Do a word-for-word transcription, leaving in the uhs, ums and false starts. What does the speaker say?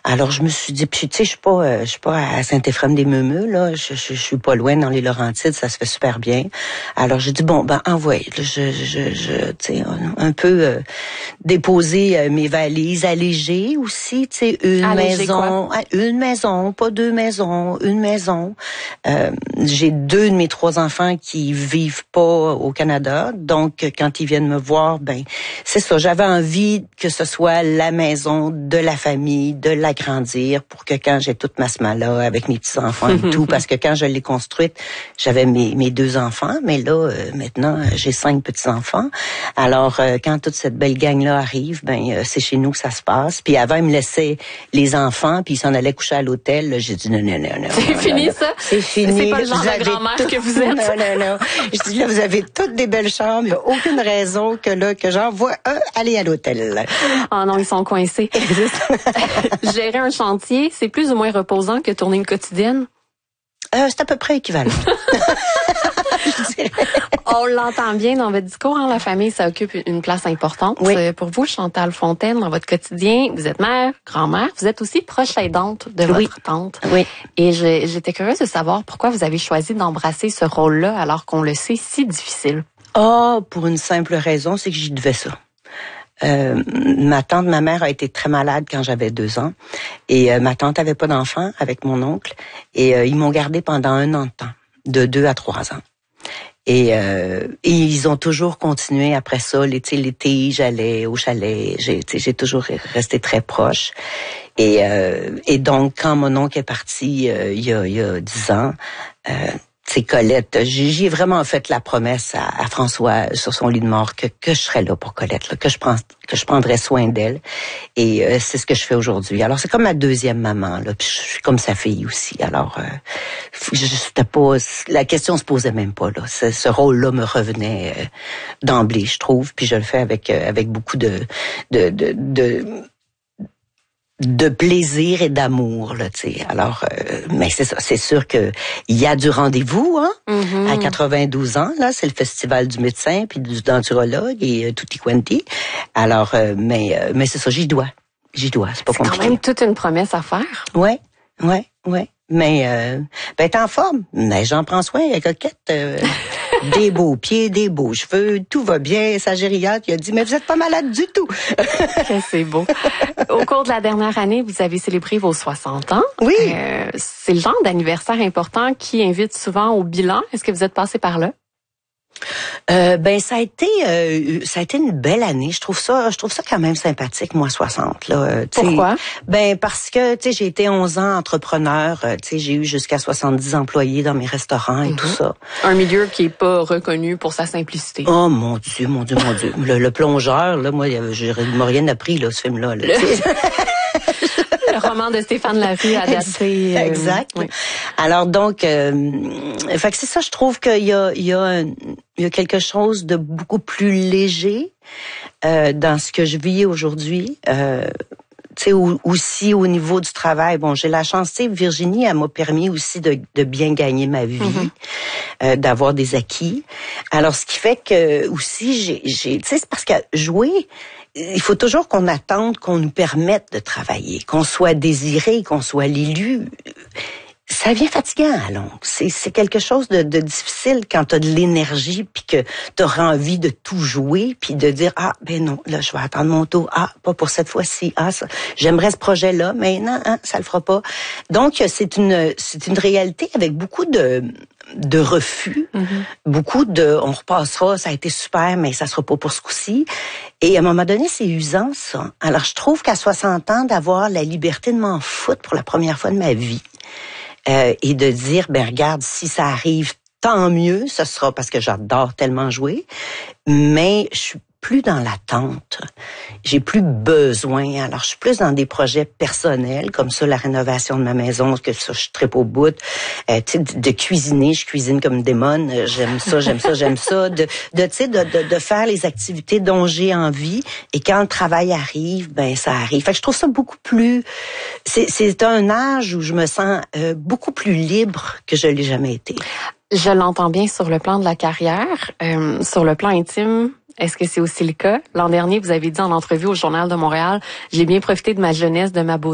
Alors, je me suis dit, puis tu sais, je suis pas, euh, je suis pas à Saint-Éphrem-des-Meumeux, là. Je, je, je suis pas loin dans les Laurentides, ça se fait super bien. Alors, j'ai dit, bon, ben, envoyez. Je, je, je, tu sais, un, un peu euh, déposer euh, mes valises, alléger aussi, tu sais, une Alléger maison, quoi? une maison, pas deux maisons, une maison. Euh, j'ai deux de mes trois enfants qui vivent pas au Canada, donc quand ils viennent me voir, ben, c'est ça. J'avais envie que ce soit la maison de la famille, de l'agrandir pour que quand j'ai toute ma semaine-là avec mes petits-enfants et tout, parce que quand je l'ai construite, j'avais mes, mes deux enfants, mais là, euh, maintenant, j'ai cinq petits-enfants. Alors, euh, quand toute cette belle gang-là arrive, ben euh, c'est chez nous que ça se passe. Puis avant, ils me laissaient les enfants, puis ils s'en allaient coucher à l'hôtel. Là, j'ai dit non, non, non, non. C'est non, fini, non, ça? C'est fini. C'est pas le genre vous de avez grand-mère tout... que vous êtes. Non, non, non. Je dis là, vous avez toutes des belles chambres. Il n'y a aucune raison que là, que j'envoie un aller à l'hôtel. Ah non, ils sont coincés. Gérer un chantier, c'est plus ou moins reposant que tourner une quotidienne? Euh, c'est à peu près équivalent. On l'entend bien dans votre discours, hein, la famille, ça occupe une place importante. Oui. Pour vous, Chantal Fontaine, dans votre quotidien, vous êtes mère, grand-mère, vous êtes aussi proche aidante de Oui. votre tante. Oui. Et je, j'étais curieuse de savoir pourquoi vous avez choisi d'embrasser ce rôle-là alors qu'on le sait si difficile. Ah, oh, pour une simple raison, c'est que j'y devais ça. Euh, ma tante, ma mère a été très malade quand j'avais deux ans. Et euh, ma tante avait pas d'enfant avec mon oncle. Et euh, ils m'ont gardée pendant un an de temps, de deux à trois ans. Et, euh, et ils ont toujours continué après ça. L'été, l'été, j'allais au chalet. J'ai, j'ai toujours resté très proche. Et, euh, et donc, quand mon oncle est parti euh, il y a, il y a dix ans, euh, c'est Colette. J'ai vraiment fait la promesse à, à François sur son lit de mort que, que je serais là pour Colette, là, que je prends, que je prendrais soin d'elle. Et euh, c'est ce que je fais aujourd'hui. Alors c'est comme ma deuxième maman, là. Puis je suis comme sa fille aussi. Alors euh, je, c'était pas, la question se posait même pas là. Ce, ce rôle-là me revenait euh, d'emblée, je trouve. Puis je le fais avec euh, avec beaucoup de de de, de de plaisir et d'amour, là, tu sais. Alors, euh, mais c'est ça, c'est sûr que il y a du rendez-vous, hein. Mm-hmm. À quatre-vingt-douze ans, là, c'est le festival du médecin puis du denturologue et euh, tutti quanti. Alors, euh, mais euh, mais c'est ça, j'y dois, j'y dois. C'est pas C'est compliqué. quand même toute une promesse à faire. Ouais, ouais, ouais. Mais euh, ben t'es en forme. Mais j'en prends soin, la coquette. Euh, des beaux pieds, des beaux cheveux, tout va bien. Sa gériatre, il a dit, mais vous êtes pas malade du tout. C'est beau. Au cours de la dernière année, vous avez célébré vos soixante ans. Oui. Euh, c'est le genre d'anniversaire important qui invite souvent au bilan. Est-ce que vous êtes passé par là? Euh, ben ça a été euh, ça a été une belle année. Je trouve ça je trouve ça quand même sympathique, moi soixante là. Euh, Pourquoi? Ben parce que tu sais j'ai été onze ans entrepreneur, euh, tu sais j'ai eu jusqu'à soixante-dix employés dans mes restaurants et mm-hmm. tout ça. Un milieu qui est pas reconnu pour sa simplicité. Oh mon Dieu, mon Dieu, mon Dieu. Le, le plongeur là, moi je m'a rien appris là ce film là. là Le roman de Stéphane Larue adapté. Euh, exact. Oui. Alors donc, euh, fait que c'est ça. Je trouve qu'il y a, il y a, un, il y a quelque chose de beaucoup plus léger euh, dans ce que je vis aujourd'hui. Euh, tu sais, aussi au niveau du travail. Bon, j'ai la chance, tu sais, Virginie, elle m'a permis aussi de, de bien gagner ma vie, mm-hmm. euh, d'avoir des acquis. Alors, ce qui fait que aussi, j'ai, j'ai tu sais, c'est parce que jouer. Il faut toujours qu'on attende qu'on nous permette de travailler, qu'on soit désiré, qu'on soit l'élu. Ça devient fatigant à longue. C'est, c'est quelque chose de, de difficile quand tu as de l'énergie puis que tu auras envie de tout jouer puis de dire ah ben non, là je vais attendre mon tour. Ah, pas pour cette fois-ci. Ah, ça, j'aimerais ce projet-là, mais non, hein, ça le fera pas. Donc c'est une c'est une réalité avec beaucoup de de refus, mm-hmm. beaucoup de on repassera, ça a été super, mais ça sera pas pour ce coup-ci. Et à un moment donné, c'est usant, ça. Alors, je trouve qu'à soixante ans, d'avoir la liberté de m'en foutre pour la première fois de ma vie euh, et de dire, ben regarde, si ça arrive, tant mieux, ce sera parce que j'adore tellement jouer, mais je suis plus dans l'attente. J'ai plus besoin. Alors, je suis plus dans des projets personnels, comme ça, la rénovation de ma maison, que ça, je tripe au bout. Euh, tu sais, de, de cuisiner, je cuisine comme une démone. J'aime ça, j'aime ça, j'aime ça. De, de tu sais, de, de, de faire les activités dont j'ai envie. Et quand le travail arrive, ben, ça arrive. Fait que je trouve ça beaucoup plus... C'est, c'est un âge où je me sens euh, beaucoup plus libre que je l'ai jamais été. Je l'entends bien sur le plan de la carrière. Euh, sur le plan intime... Est-ce que c'est aussi le cas? L'an dernier, vous avez dit en entrevue au Journal de Montréal, j'ai bien profité de ma jeunesse, de ma beauté.